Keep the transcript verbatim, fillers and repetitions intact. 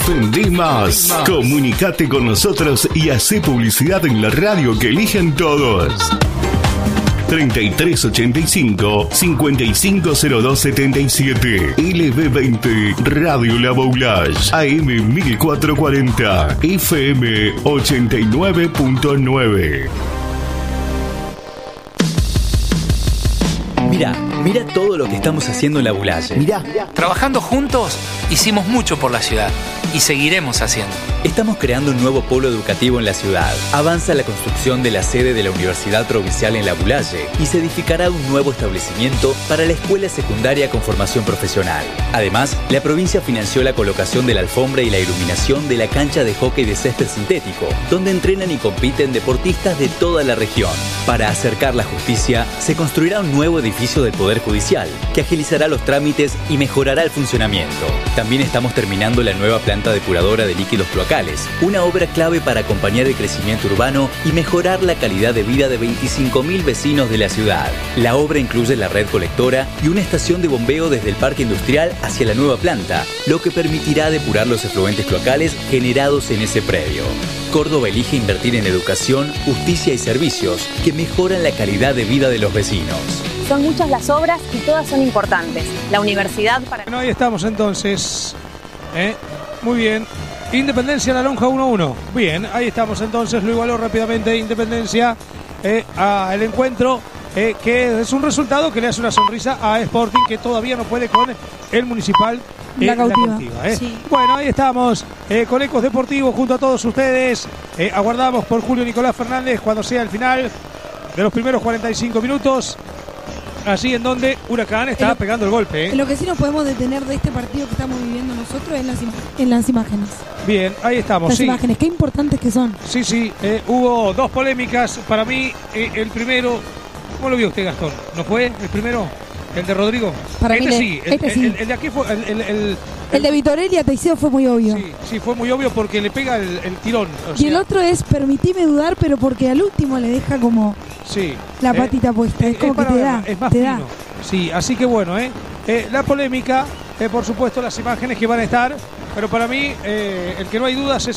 Vendí más. Comunicate con nosotros y hacé publicidad en la radio que eligen todos. treinta y tres ochenta y cinco, cincuenta y cinco cero dos setenta y siete. L B veinte Radio La Boulage. A M mil cuatrocientos cuarenta. F M ochenta y nueve punto nueve. Mira, mira todo lo que estamos haciendo en La Boulage. Mira. Trabajando juntos, hicimos mucho por la ciudad y seguiremos haciendo. Estamos creando un nuevo polo educativo en la ciudad. Avanza la construcción de la sede de la Universidad Provincial en La Boulage y se edificará un nuevo establecimiento para la escuela secundaria con formación profesional. Además, la provincia financió la colocación de la alfombra y la iluminación de la cancha de hockey de césped sintético, donde entrenan y compiten deportistas de toda la región. Para acercar la justicia, se construirá un nuevo edificio del Poder Judicial, que agilizará los trámites y mejorará el funcionamiento. También estamos terminando la nueva planta depuradora de líquidos cloacales, una obra clave para acompañar el crecimiento urbano y mejorar la calidad de vida de veinticinco mil vecinos de la ciudad. La obra incluye la red colectora y una estación de bombeo desde el parque industrial hacia la nueva planta, lo que permitirá depurar los efluentes cloacales generados en ese predio. Córdoba elige invertir en educación, justicia y servicios que mejoran la calidad de vida de los vecinos. Son muchas las obras y todas son importantes. La universidad para... Bueno, ahí estamos entonces. ¿Eh? Muy bien. Independencia La Lonja uno uno. Bien, ahí estamos entonces. Lo igualó rápidamente Independencia eh, al encuentro. Eh, que es un resultado que le hace una sonrisa a Sporting, que todavía no puede con el Municipal. Eh, la cautiva. La cautiva eh. Sí. Bueno, ahí estamos eh, con Ecos Deportivos junto a todos ustedes. Eh, aguardamos por Julio Nicolás Fernández cuando sea el final de los primeros cuarenta y cinco minutos. Allí en donde Huracán está lo, pegando el golpe. ¿eh? Lo que sí nos podemos detener de este partido que estamos viviendo nosotros es las im- en las imágenes. Bien, ahí estamos. Las sí. imágenes, qué importantes que son. Sí, sí, eh, hubo dos polémicas. Para mí, eh, el primero, ¿cómo lo vio usted, Gastón? ¿No fue el primero? ¿El de Rodrigo? Para este mí le, sí, el, este el, sí. el, el de aquí fue el, el, el, el de Vitorelli a Teixido fue muy obvio. Sí, sí, fue muy obvio porque le pega el, el tirón. O y sea, el otro es permitime dudar, pero porque al último le deja como sí, la eh, patita puesta. Es, es como que para te ver, da. es más te fino. da. Sí, así que bueno, eh, eh la polémica, eh, por supuesto, las imágenes que van a estar, pero para mí, eh, el que no hay dudas es